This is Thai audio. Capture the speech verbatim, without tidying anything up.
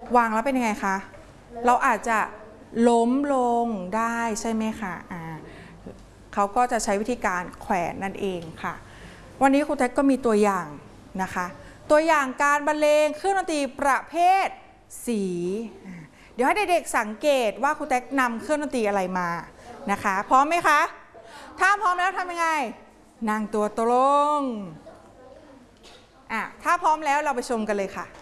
วางแล้วเป็นยังไงคะเราอาจจะล้มลงได้ใช่ไหมคะอ่าเขาก็จะใช้วิธีการแขวนนั่นเองค่ะวันนี้ครูแท็กก็มีตัวอย่างนะคะตัวอย่างการบรรเลงเครื่องดนตรีประเภทสีเดี๋ยวให้เด็กๆสังเกตว่าครูแท็กนำเครื่องดนตรีอะไรมานะคะพร้อมไหมคะถ้าพร้อมแล้วทำยังไงนั่งตัวตรงอ่ะถ้าพร้อมแล้วเราไปชมกันเลยค่ะ